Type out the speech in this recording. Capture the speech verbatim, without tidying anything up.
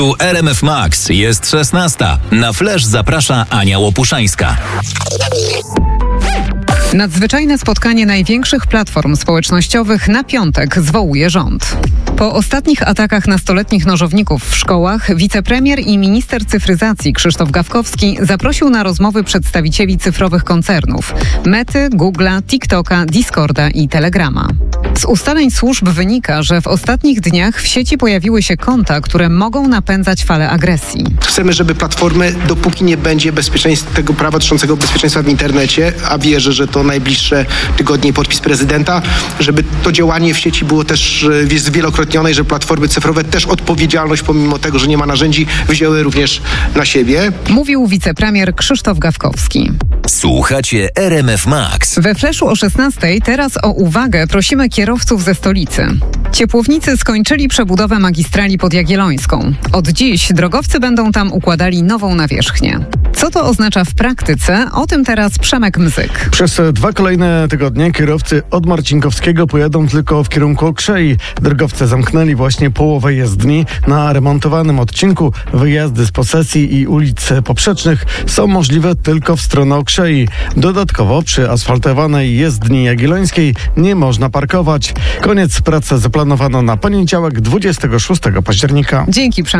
Tu R M F Max jest szesnasta. Na Flash zaprasza Ania Łopuszańska. Nadzwyczajne spotkanie największych platform społecznościowych na piątek zwołuje rząd. Po ostatnich atakach nastoletnich nożowników w szkołach wicepremier i minister cyfryzacji Krzysztof Gawkowski zaprosił na rozmowy przedstawicieli cyfrowych koncernów Mety, Google'a, TikToka, Discorda i Telegrama. Z ustaleń służb wynika, że w ostatnich dniach w sieci pojawiły się konta, które mogą napędzać falę agresji. Chcemy, żeby platformy, dopóki nie będzie bezpieczeństwa, tego prawa dotyczącego bezpieczeństwa w internecie, a wierzę, że to najbliższe tygodnie i podpis prezydenta, żeby to działanie w sieci było też zwielokrotnione i że platformy cyfrowe też odpowiedzialność, pomimo tego, że nie ma narzędzi, wzięły również na siebie. Mówił wicepremier Krzysztof Gawkowski. Słuchacie R M F Max. We Flashu o szesnastej teraz o uwagę prosimy kierowców ze stolicy. Ciepłownicy skończyli przebudowę magistrali pod Jagiellońską. Od dziś drogowcy będą tam układali nową nawierzchnię. Co to oznacza w praktyce? O tym teraz Przemek Mzyk. Przez dwa kolejne tygodnie kierowcy od Marcinkowskiego pojadą tylko w kierunku Okrzei. Drogowcy zamknęli właśnie połowę jezdni. Na remontowanym odcinku wyjazdy z posesji i ulic poprzecznych są możliwe tylko w stronę Okrzei. Dodatkowo przy asfaltowanej jezdni jagiellońskiej nie można parkować. Koniec pracy zaplanowano na poniedziałek dwudziestego szóstego października. Dzięki Przemek.